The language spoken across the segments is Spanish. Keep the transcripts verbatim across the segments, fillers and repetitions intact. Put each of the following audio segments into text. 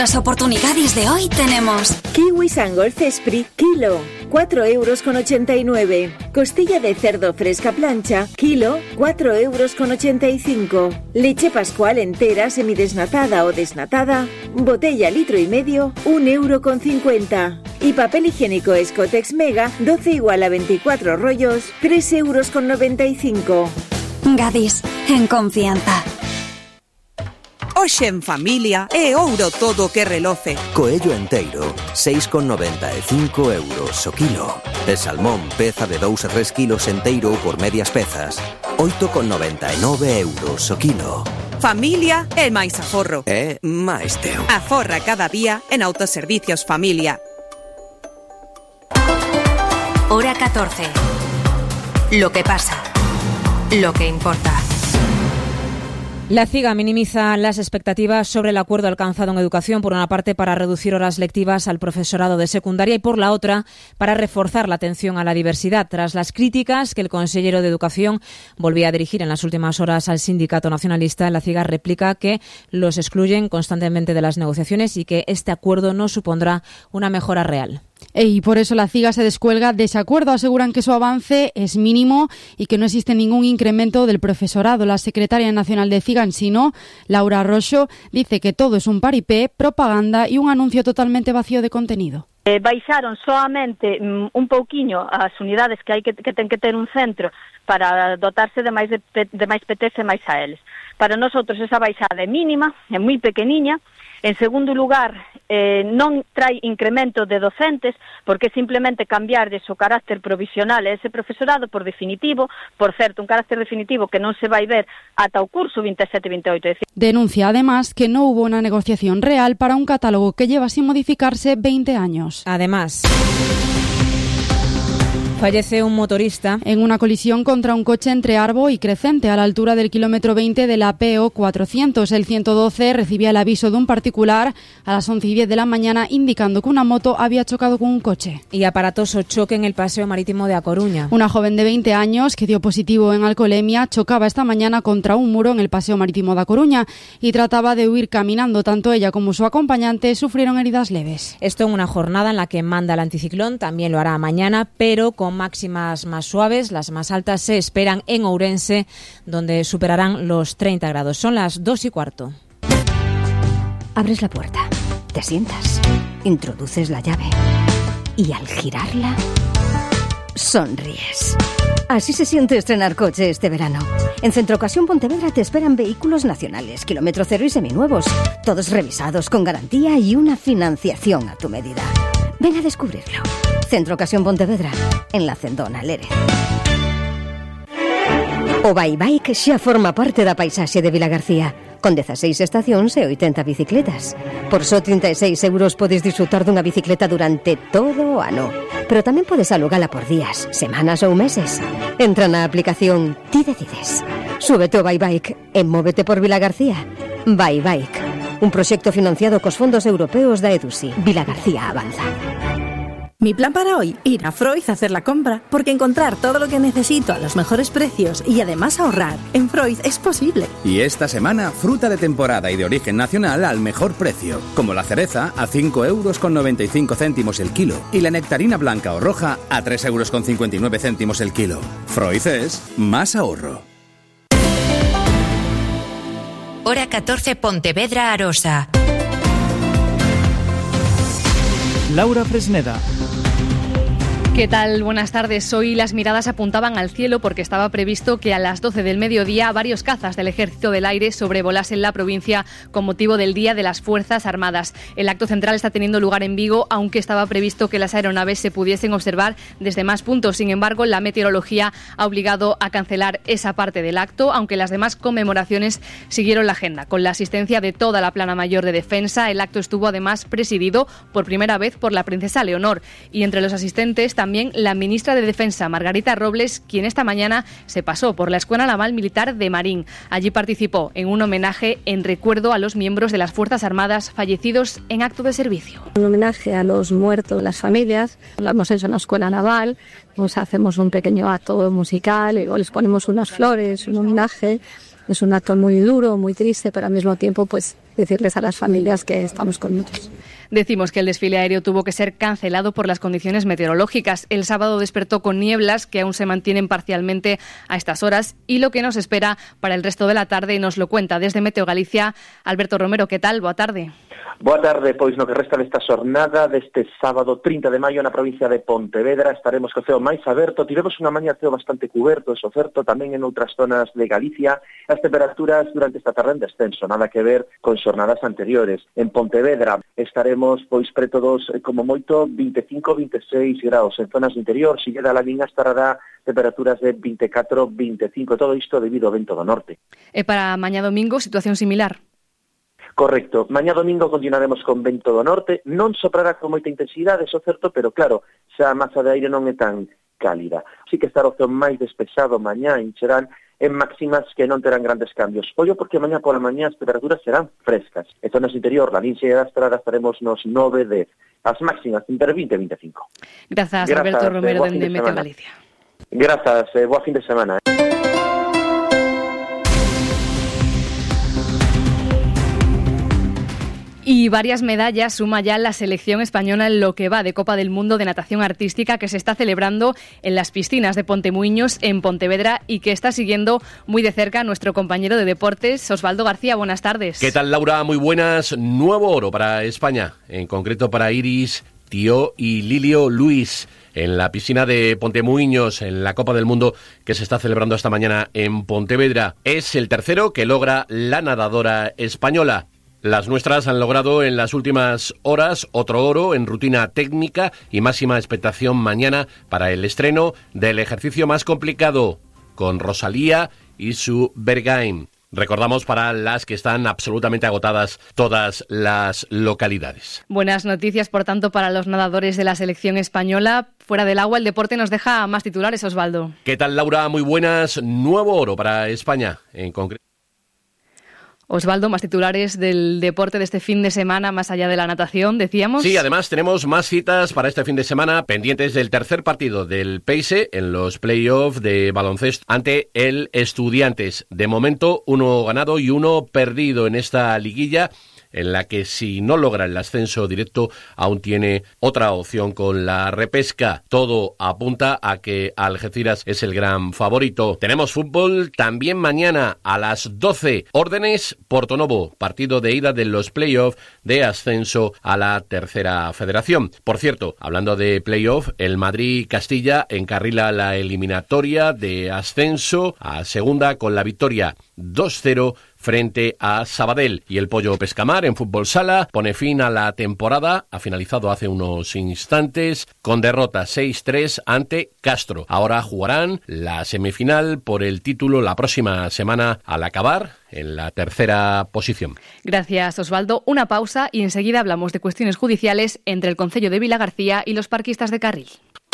las oportunidades de hoy tenemos kiwi Sangor Cespri, kilo, cuatro euros con ochenta y nueve. Costilla de cerdo fresca plancha, kilo, cuatro euros con ochenta y cinco. Leche Pascual entera, semidesnatada o desnatada, botella litro y medio, un euro con cincuenta. Y papel higiénico Escotex Mega, doce igual a veinticuatro rollos, tres euros con noventa y cinco. Gadis, en confianza. Hoxe en familia é ouro todo que reloce. Coello enteiro, seis con noventa e cinco euros o kilo. E salmón, peza de dous e tres kilos enteiro por medias pezas, oito con noventa e nove euros o kilo. Familia é máis aforro. É máis teu. Aforra cada día en Autoservicios Familia. Hora catorce. Lo que pasa. Lo que importa. La CIGA minimiza las expectativas sobre el acuerdo alcanzado en educación, por una parte para reducir horas lectivas al profesorado de secundaria y por la otra para reforzar la atención a la diversidad. Tras las críticas que el consejero de Educación volvía a dirigir en las últimas horas al sindicato nacionalista, la CIGA replica que los excluyen constantemente de las negociaciones y que este acuerdo no supondrá una mejora real. Y por eso la CIGA se descuelga de ese acuerdo. Aseguran que su avance es mínimo y que no existe ningún incremento del profesorado. La secretaria nacional de CIGA, en Sino, Laura Roxo, dice que todo es un paripé, propaganda y un anuncio totalmente vacío de contenido. Eh, baixaron solamente mm, un pouquiño as unidades que hai que, que ten que ter un centro para dotarse de máis de, de máis P Ts e máis A Ls. Para nosotros esa baixada é mínima, é moi pequeniña. En segundo lugar, eh, non trae incremento de docentes, porque simplemente cambiarles o carácter provisional a ese profesorado por definitivo, por certo, un carácter definitivo que non se vai ver ata o curso veintisiete veintiocho. Denuncia además que no hubo una negociación real para un catálogo que lleva sin modificarse veinte años. Además, fallece un motorista en una colisión contra un coche entre Arbo y Crecente, a la altura del kilómetro veinte de la P O cuatrocientos. El ciento doce recibía el aviso de un particular a las once y diez de la mañana, indicando que una moto había chocado con un coche. Y aparatoso choque en el paseo marítimo de A Coruña. Una joven de veinte años que dio positivo en alcoholemia chocaba esta mañana contra un muro en el paseo marítimo de A Coruña y trataba de huir caminando. Tanto ella como su acompañante sufrieron heridas leves. Esto en una jornada en la que manda el anticiclón, también lo hará mañana, pero con máximas más suaves. Las más altas se esperan en Ourense, donde superarán los treinta grados. Son las dos y cuarto. Abres la puerta, te sientas, introduces la llave y al girarla, sonríes. Así se siente estrenar coche este verano. En Centro Ocasión Pontevedra te esperan vehículos nacionales, kilómetro cero y seminuevos, todos revisados con garantía y una financiación a tu medida. Ven a descubrirlo. Centro Ocasión Pontevedra, en la Cendona Lérez. O Bye Bike xa forma parte da paisaxe de Vilagarcía, con dezaseis estacións e oitenta bicicletas. Por só trinta e seis euros podes disfrutar dunha bicicleta durante todo o ano. Pero tamén podes alugala por días, semanas ou meses. Entra na aplicación Ti Decides. Súbete o Bye Bike e móvete por Vilagarcía. Bye Bike, un proxecto financiado cos fondos europeos da EDUSI. Vilagarcía avanza. Mi plan para hoy, ir a Freud a hacer la compra, porque encontrar todo lo que necesito a los mejores precios y además ahorrar en Freud es posible. Y esta semana, fruta de temporada y de origen nacional al mejor precio, como la cereza a cinco euros con noventa y cinco céntimos el kilo y la nectarina blanca o roja a tres euros con cincuenta y nueve céntimos el kilo. Freud es más ahorro. Hora catorce, Pontevedra, Arosa. Laura Fresneda. ¿Qué tal? Buenas tardes. Hoy las miradas apuntaban al cielo porque estaba previsto que a las doce del mediodía varios cazas del Ejército del Aire sobrevolasen la provincia con motivo del Día de las Fuerzas Armadas. El acto central está teniendo lugar en Vigo, aunque estaba previsto que las aeronaves se pudiesen observar desde más puntos. Sin embargo, la meteorología ha obligado a cancelar esa parte del acto, aunque las demás conmemoraciones siguieron la agenda. Con la asistencia de toda la Plana Mayor de Defensa, el acto estuvo además presidido por primera vez por la princesa Leonor. Y entre los asistentes también la ministra de Defensa, Margarita Robles, quien esta mañana se pasó por la Escuela Naval Militar de Marín. Allí participó en un homenaje en recuerdo a los miembros de las Fuerzas Armadas fallecidos en acto de servicio. Un homenaje a los muertos, las familias. Lo hemos hecho en la Escuela Naval, pues hacemos un pequeño acto musical, y les ponemos unas flores, un homenaje. Es un acto muy duro, muy triste, pero al mismo tiempo pues decirles a las familias que estamos con ellos. Decimos que el desfile aéreo tuvo que ser cancelado por las condiciones meteorológicas. El sábado despertó con nieblas que aún se mantienen parcialmente a estas horas y lo que nos espera para el resto de la tarde nos lo cuenta desde Meteo Galicia Alberto Romero. ¿Qué tal? Boa tarde. Boa tarde, pois no que resta desta xornada deste sábado trinta de maio na provincia de Pontevedra estaremos co ceo máis aberto. Tivemos unha mañá ceo bastante cuberto, eso certo, tamén en outras zonas de Galicia. As temperaturas durante esta tarde en descenso, nada que ver con xornadas anteriores. En Pontevedra estaremos pois preto dos, como moito, vinte e cinco a vinte e seis graus. En zonas do interior, si queda la Viña, estará temperaturas de vinte e catro a vinte e cinco, todo isto debido ao vento do norte. E para mañá domingo, situación similar? Correcto. Mañá domingo continuaremos con vento do norte, non soprará con moita intensidade, eso certo, pero claro, xa a masa de aire non é tan cálida. Así que estará o ceo máis despexado mañá en Cherán, en máximas que non terán grandes cambios. Ollo porque mañá pola mañá as temperaturas serán frescas. En zonas interior, la Linxe e a Estrada estaremos nos nove a dez. As máximas entre vinte e vinte e cinco. Grazas, Alberto Romero, eh, dende Meteo Galicia. Grazas, eh, boa fin de semana. Eh. Y varias medallas suma ya la selección española en lo que va de Copa del Mundo de Natación Artística que se está celebrando en las piscinas de Pontemuiños, en Pontevedra, y que está siguiendo muy de cerca nuestro compañero de deportes, Osvaldo García. Buenas tardes. ¿Qué tal, Laura? Muy buenas. Nuevo oro para España, en concreto para Iris Tío y Lilio Luis, en la piscina de Pontemuiños, en la Copa del Mundo que se está celebrando esta mañana en Pontevedra. Es el tercero que logra la nadadora española. Las nuestras han logrado en las últimas horas otro oro en rutina técnica y máxima expectación mañana para el estreno del ejercicio más complicado, con Rosalía y su Berghain. Recordamos para las que están absolutamente agotadas todas las localidades. Buenas noticias, por tanto, para los nadadores de la selección española. Fuera del agua, el deporte nos deja más titulares, Osvaldo. ¿Qué tal, Laura? Muy buenas. Nuevo oro para España, en concreto. Osvaldo, más titulares del deporte de este fin de semana, más allá de la natación, decíamos. Sí, además tenemos más citas para este fin de semana, pendientes del tercer partido del P S E en los play-offs de baloncesto ante el Estudiantes. De momento, uno ganado y uno perdido en esta liguilla, en la que si no logra el ascenso directo, aún tiene otra opción con la repesca. Todo apunta a que Algeciras es el gran favorito. Tenemos fútbol también mañana a las doce. Órdenes Portonovo, partido de ida de los playoffs de ascenso a la tercera federación. Por cierto, hablando de playoff, el Madrid-Castilla encarrila la eliminatoria de ascenso a segunda con la victoria dos cero frente a Sabadell, y el Pollo Pescamar en fútbol sala pone fin a la temporada, ha finalizado hace unos instantes con derrota seis tres ante Castro. Ahora jugarán la semifinal por el título la próxima semana al acabar en la tercera posición. Gracias, Osvaldo. Una pausa y enseguida hablamos de cuestiones judiciales entre el Concello de Vilagarcía y los parquistas de Carril.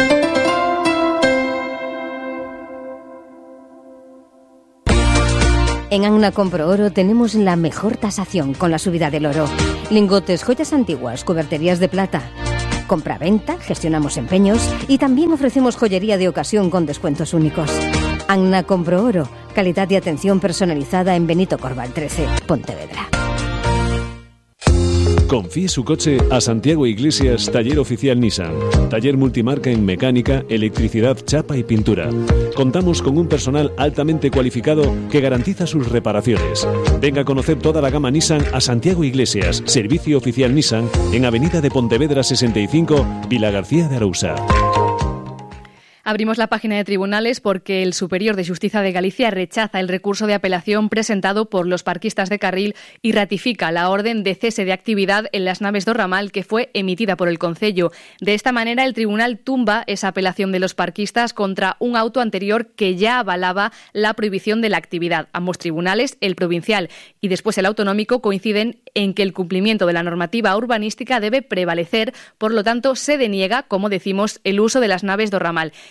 En Agna Compro Oro tenemos la mejor tasación con la subida del oro. Lingotes, joyas antiguas, cuberterías de plata. Compra-venta, gestionamos empeños y también ofrecemos joyería de ocasión con descuentos únicos. Agna Compro Oro, calidad y atención personalizada en Benito Corval trece, Pontevedra. Confíe su coche a Santiago Iglesias, Taller Oficial Nissan. Taller multimarca en mecánica, electricidad, chapa y pintura. Contamos con un personal altamente cualificado que garantiza sus reparaciones. Venga a conocer toda la gama Nissan a Santiago Iglesias, Servicio Oficial Nissan, en Avenida de Pontevedra sesenta y cinco, Vilagarcía de Arousa. Abrimos la página de tribunales porque el Superior de Xustiza de Galicia rechaza el recurso de apelación presentado por los parquistas de Carril y ratifica la orden de cese de actividad en las naves do ramal que fue emitida por el Concello. De esta manera, el tribunal tumba esa apelación de los parquistas contra un auto anterior que ya avalaba la prohibición de la actividad. Ambos tribunales, el provincial y después el autonómico, coinciden en que el cumplimiento de la normativa urbanística debe prevalecer, por lo tanto, se deniega, como decimos, el uso de las naves do ramal.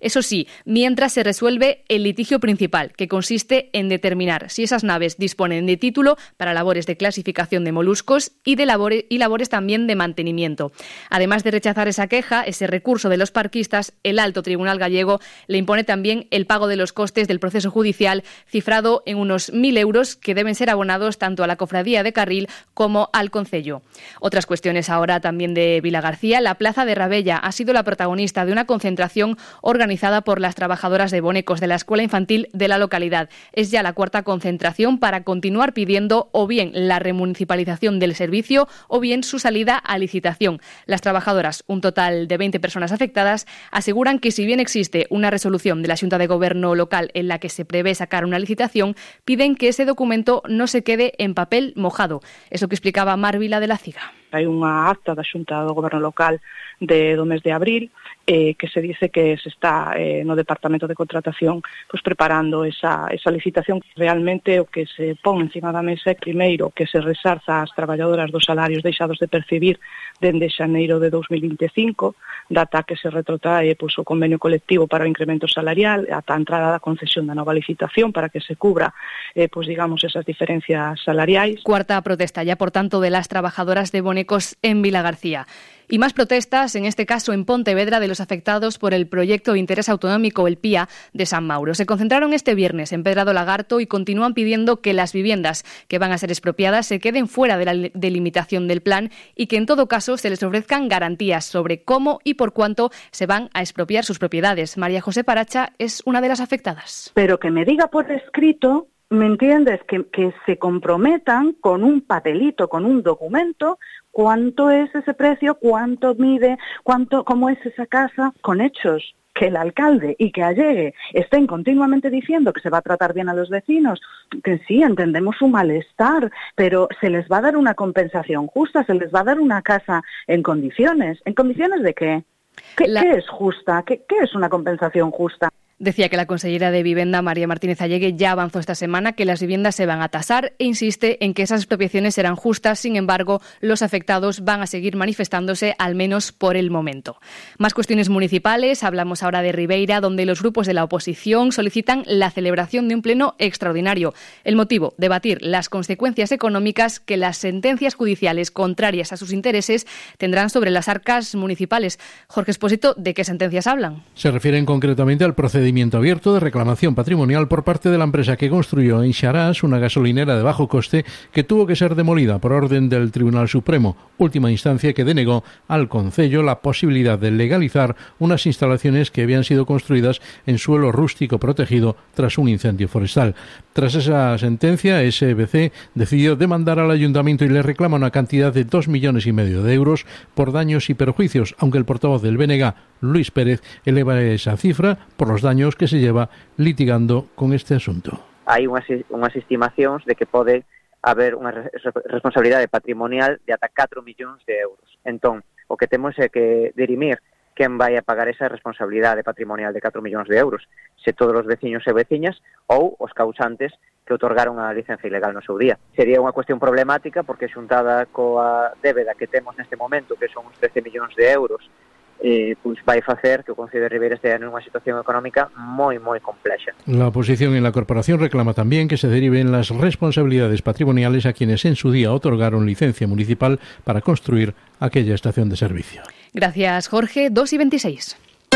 Eso sí, mientras se resuelve el litigio principal, que consiste en determinar si esas naves disponen de título para labores de clasificación de moluscos y de labores, y labores también de mantenimiento. Además de rechazar esa queja, ese recurso de los parquistas, el Alto Tribunal gallego le impone también el pago de los costes del proceso judicial, cifrado en unos mil euros que deben ser abonados tanto a la Cofradía de Carril como al concello. Otras cuestiones ahora también de Vilagarcía. La Plaza de Rabella ha sido la protagonista de una concentración organizada por las trabajadoras de bonecos de la escuela infantil de la localidad. Es ya la cuarta concentración para continuar pidiendo o bien la remunicipalización del servicio o bien su salida a licitación. Las trabajadoras, un total de veinte personas afectadas, aseguran que si bien existe una resolución de la Xunta de Gobierno local en la que se prevé sacar una licitación, piden que ese documento no se quede en papel mojado. Eso que explicaba Mar Vila de la Ciga. Hai unha acta da Xunta do Goberno local de, do mes de abril eh, que se dice que se está eh, no Departamento de Contratación pues, preparando esa, esa licitación. Realmente o que se pon encima da mesa é primeiro que se resarza ás traballadoras dos salarios deixados de percibir dende xaneiro de dos mil vinte e cinco, data que se retrotrae pues, o convenio colectivo para o incremento salarial, ata a entrada da concesión da nova licitación para que se cubra eh, pues, digamos, esas diferencias salariais. Cuarta protesta ya, por tanto, de las trabajadoras de bonecos en Vilagarcía. Y más protestas, en este caso en Pontevedra, de los afectados por el proyecto de interés autonómico, el P I A, de San Mauro. Se concentraron este viernes en Pedra do Lagarto y continúan pidiendo que las viviendas que van a ser expropiadas se queden fuera de la delimitación del plan y que en todo caso se les ofrezcan garantías sobre cómo y por cuánto se van a expropiar sus propiedades. María José Paracha es una de las afectadas. Pero que me diga por escrito, ¿me entiendes? Que, que se comprometan con un papelito, con un documento, cuánto es ese precio, cuánto mide, cuánto, cómo es esa casa, con hechos. Que el alcalde y que allegue estén continuamente diciendo que se va a tratar bien a los vecinos, que sí, entendemos su malestar, pero se les va a dar una compensación justa, se les va a dar una casa en condiciones. ¿En condiciones de qué? ¿Qué, La... ¿qué es justa? ¿Qué, ¿Qué es una compensación justa? Decía que la consellera de Vivienda, María Martínez Allegue, ya avanzó esta semana que las viviendas se van a tasar e insiste en que esas expropiaciones serán justas. Sin embargo, los afectados van a seguir manifestándose, al menos por el momento. Más cuestiones municipales. Hablamos ahora de Ribeira, donde los grupos de la oposición solicitan la celebración de un pleno extraordinario. El motivo, debatir las consecuencias económicas que las sentencias judiciales contrarias a sus intereses tendrán sobre las arcas municipales. Jorge Expósito, ¿de qué sentencias hablan? Se refieren concretamente al procedimiento abierto de reclamación patrimonial por parte de la empresa que construyó en Xarás una gasolinera de bajo coste que tuvo que ser demolida por orden del Tribunal Supremo, última instancia que denegó al concello la posibilidad de legalizar unas instalaciones que habían sido construidas en suelo rústico protegido tras un incendio forestal. Tras esa sentencia, S B C decidió demandar al ayuntamiento y le reclama una cantidad de dos millones y medio de euros por daños y perjuicios, aunque el portavoz del B N G, Luis Pérez, eleva esa cifra por los daños que se lleva litigando con este asunto. Hai unhas, unhas estimacións de que pode haber unha responsabilidade patrimonial de ata catro millóns de euros. Entón, o que temos é que dirimir quen vai a pagar esa responsabilidade patrimonial de catro millóns de euros, se todos os veciños e veciñas ou os causantes que otorgaron a licencia ilegal no seu día. Sería unha cuestión problemática porque xuntada coa débeda que temos neste momento, que son uns trece millóns de euros, Eh, pues vai facer que o Concello de Ribeira estea en unha situación económica moi, moi complexa. La oposición en la corporación reclama también que se deriven las responsabilidades patrimoniales a quienes en su día otorgaron licencia municipal para construir aquella estación de servicio. Gracias, Jorge. dos y veintiséis.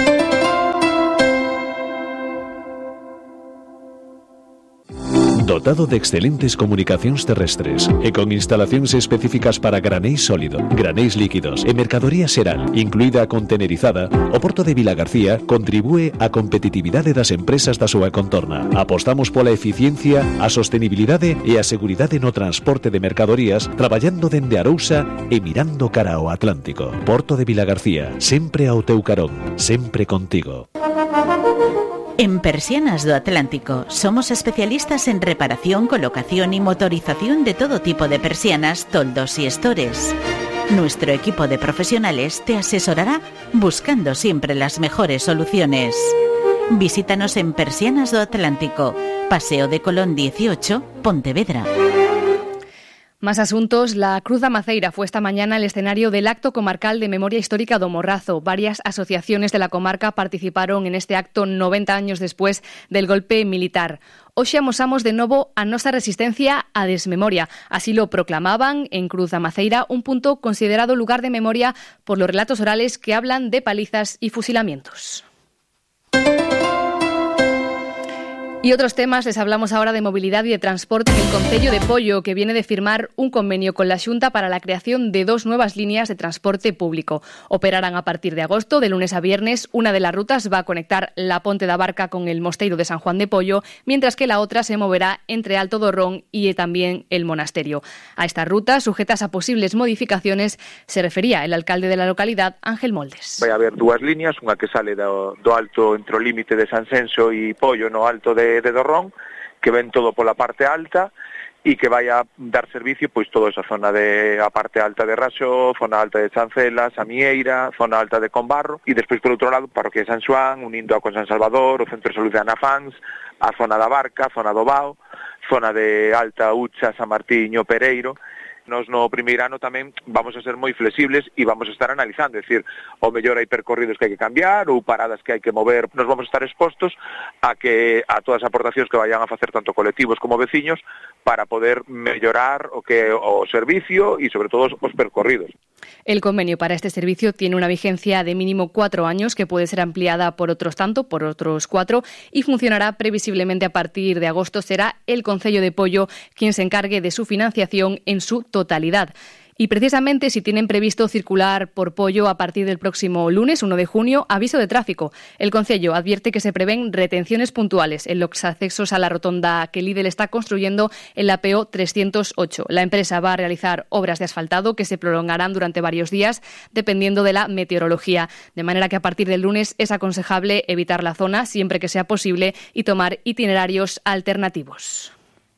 Dotado de excelentes comunicacións terrestres e con instalacións específicas para granéis sólido, granéis líquidos e mercadoría xeral, incluída a contenerizada, o Porto de Vilagarcía contribúe á competitividade das empresas da súa contorna. Apostamos pola eficiencia, a sostenibilidade e a seguridade no transporte de mercadorías, traballando dende Arousa e mirando cara ao Atlántico. Porto de Vilagarcía, sempre ao teu carón, sempre contigo. En Persianas do Atlántico somos especialistas en reparación, colocación y motorización de todo tipo de persianas, toldos y estores. Nuestro equipo de profesionales te asesorará buscando siempre las mejores soluciones. Visítanos en Persianas do Atlántico, Paseo de Colón dieciocho, Pontevedra. Más asuntos. La Cruz da Maceira fue esta mañana el escenario del acto comarcal de memoria histórica do Morrazo. Varias asociaciones de la comarca participaron en este acto noventa años después del golpe militar. Hoxe amosamos de novo a nosa resistencia á desmemoria. Así lo proclamaban en Cruz da Maceira, un punto considerado lugar de memoria por los relatos orales que hablan de palizas y fusilamientos. Y otros temas, les hablamos ahora de movilidad y de transporte en el Concello de Pollo, que viene de firmar un convenio con la Xunta para la creación de dos nuevas líneas de transporte público. Operarán a partir de agosto, de lunes a viernes. Una de las rutas va a conectar la Ponte da Barca con el Mosteiro de San Juan de Pollo, mientras que la otra se moverá entre Alto Dorrón y también el Monasterio. A estas rutas, sujetas a posibles modificaciones, se refería el alcalde de la localidad, Ángel Moldes. Vai haber dúas líneas, unha que sale do, do alto entre o límite de Sanxenxo e Pollo no alto de de Dorrón, que ven todo pola parte alta e que vai a dar servicio pois toda esa zona de a parte alta de Raxó, zona alta de Chancelas, a Mieira, zona alta de Combarro e despois por outro lado Parroquia de San Xoán, unindo a con San Salvador, o Centro de Salud de Anafans, a zona da Barca, a zona do Bao, zona de Alta Ucha, San Martiño, Pereiro. Nos no primeiro ano tamén vamos a ser moi flexibles e vamos a estar analizando, é dicir, o mellor hai percorridos que hai que cambiar ou paradas que hai que mover. Nos vamos a estar expostos a que a todas as aportacións que vayan a facer tanto colectivos como veciños para poder mellorar o que o servicio e sobre todo os percorridos. El convenio para este servicio tiene una vigencia de mínimo cuatro años que puede ser ampliada por otros tanto, por otros cuatro, y funcionará previsiblemente a partir de agosto. Será el Concello de Pollo quien se encargue de su financiación en su totalidad. Y precisamente si tienen previsto circular por Pollo a partir del próximo lunes, uno de junio, aviso de tráfico. El Concello advierte que se prevén retenciones puntuales en los accesos a la rotonda que Lidl está construyendo en la P O trescientos ocho. La empresa va a realizar obras de asfaltado que se prolongarán durante varios días dependiendo de la meteorología. De manera que a partir del lunes es aconsejable evitar la zona siempre que sea posible y tomar itinerarios alternativos.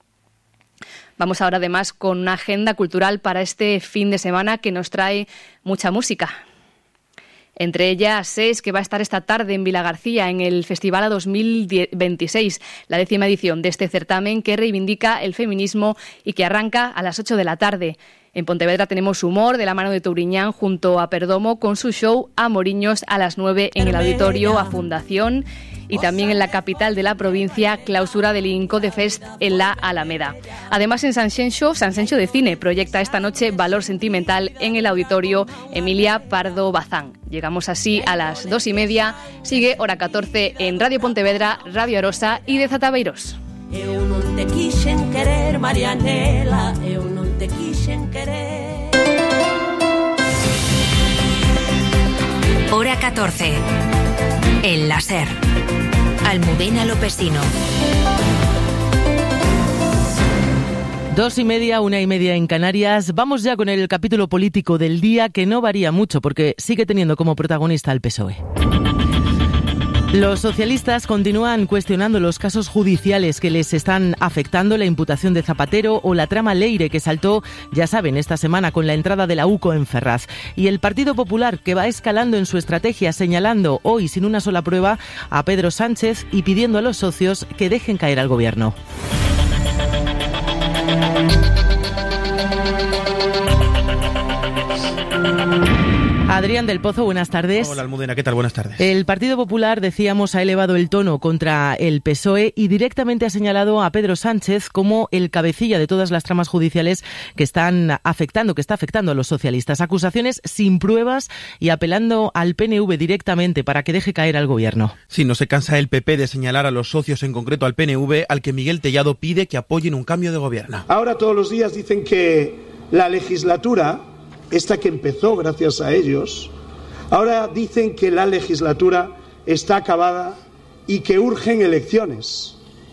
Vamos ahora además con una agenda cultural para este fin de semana que nos trae mucha música. Entre ellas, SES, que va a estar esta tarde en Vilagarcía en el Festival A dos mil veintiséis, la décima edición de este certamen que reivindica el feminismo y que arranca a las ocho de la tarde. En Pontevedra tenemos Humor de la mano de Touriñán junto a Perdomo con su show Amoriños a las nueve en el Auditorio A Fundación. Y también en la capital de la provincia, clausura del Incode Fest en la Alameda. Además, en Sanxenxo, Sanxenxo de Cine proyecta esta noche Valor Sentimental en el Auditorio Emilia Pardo Bazán. Llegamos así a las dos y media. Sigue Hora catorce en Radio Pontevedra, Radio Arosa y de Zataveiros. Eu non te quixen querer, Marianela, eu non te quixen querer. Hora catorce. El láser. Almudena Lopesino. Dos y media, una y media en Canarias. Vamos ya con el capítulo político del día, que no varía mucho porque sigue teniendo como protagonista al P S O E. Los socialistas continúan cuestionando los casos judiciales que les están afectando, la imputación de Zapatero o la trama Leire que saltó, ya saben, esta semana con la entrada de la U C O en Ferraz. Y el Partido Popular, que va escalando en su estrategia, señalando hoy sin una sola prueba a Pedro Sánchez y pidiendo a los socios que dejen caer al gobierno. Adrián del Pozo, buenas tardes. Hola, Almudena, ¿qué tal? Buenas tardes. El Partido Popular, decíamos, ha elevado el tono contra el P S O E y directamente ha señalado a Pedro Sánchez como el cabecilla de todas las tramas judiciales que están afectando, que está afectando a los socialistas. Acusaciones sin pruebas y apelando al P N V directamente para que deje caer al gobierno. Sí, no se cansa el P P de señalar a los socios, en concreto al P N V, al que Miguel Tellado pide que apoyen un cambio de gobierno. Ahora todos los días dicen que la legislatura, esta que empezó gracias a ellos, ahora dicen que la legislatura está acabada y que urgen elecciones.